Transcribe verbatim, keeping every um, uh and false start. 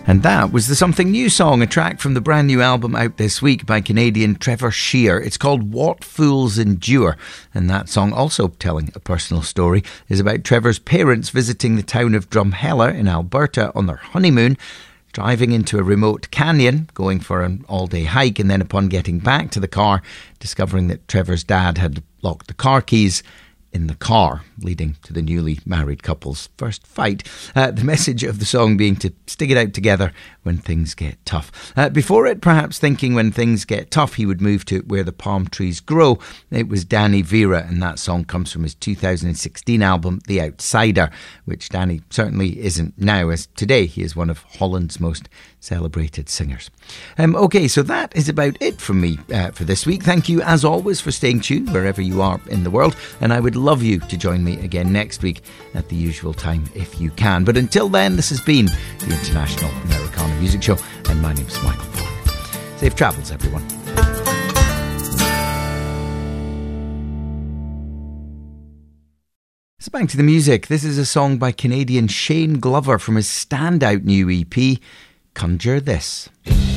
And that was the Something New song, a track from the brand new album out this week by Canadian Trevor Shear. It's called What Fools Endure. And that song, also telling a personal story, is about Trevor's parents visiting the town of Drumheller in Alberta on their honeymoon, driving into a remote canyon, going for an all-day hike, and then upon getting back to the car, discovering that Trevor's dad had locked the car keys in the car, leading to the newly married couple's first fight. Uh, the message of the song being to stick it out together when things get tough. Uh, before it, perhaps thinking when things get tough, he would move to Where the Palm Trees Grow. It was Danny Vera, and that song comes from his two thousand sixteen album, The Outsider, which Danny certainly isn't now, as today he is one of Holland's most celebrated singers. Um, okay, so that is about it from me uh, for this week. Thank you, as always, for staying tuned wherever you are in the world, and I would love you to join me again next week at the usual time if you can. But until then, this has been the International Americana Music Show, and my name's Michael Falk. Safe travels, everyone. So back to the music. This is a song by Canadian Shane Glover from his standout new E P, Conjure This.